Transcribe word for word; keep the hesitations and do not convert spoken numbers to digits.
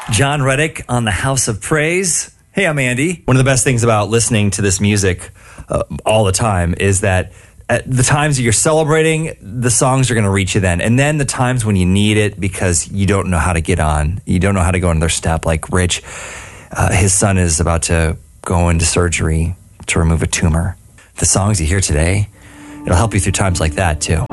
John Reddick on the House of Praise. Hey, I'm Andy. One of the best things about listening to this music uh, all the time is that at the times that you're celebrating, the songs are going to reach you then. And then the times when you need it because you don't know how to get on, you don't know how to go in their step, like Rich, uh, his son is about to go into surgery to remove a tumor. The songs you hear today, it'll help you through times like that too.